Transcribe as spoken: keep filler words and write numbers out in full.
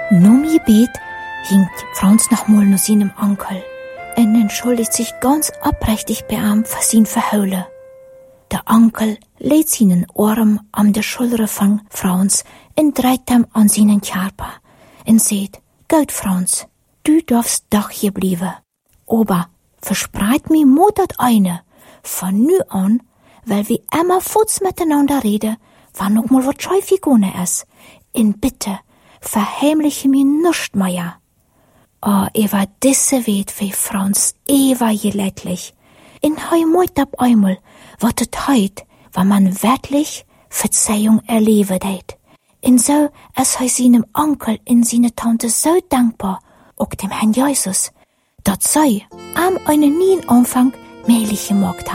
Nom Gebet hinkt Franz nochmal nach seinem Onkel und entschuldigt sich ganz aufrichtig bei ihm für sein Verheulen. Der Onkel legt seinen Arm an der Schulter von Franz und dreht ihm an seinen Körper und sagt, Gut, Franz, du darfst doch hier bleiben. Aber verspreit mir nur das eine, von nu an, weil wir immer futz miteinander reden, wann noch mal was schief gegangen ist. Und bitte, verheimliche mir nicht mehr. Oh, Eva, diese weht wie Franz, Eva gelädlich. In hei moit ab einmal, wat het heit, wenn man wirklich Verzeihung erleben det. Und so ist hei seinem Onkel und seine Tante so dankbar, auch dem Herrn Jesus, dass sie am einen neuen Anfang möglich gemacht haben.